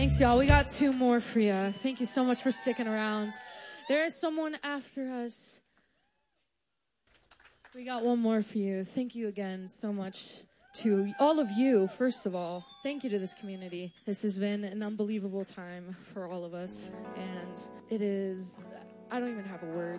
Thanks, y'all. We got 2 more for you. Thank you so much for sticking around. There is someone after us. We got 1 more for you. Thank you again so much to all of you, first of all. Thank you to this community. This has been an unbelievable time for all of us. And it is, I don't even have a word.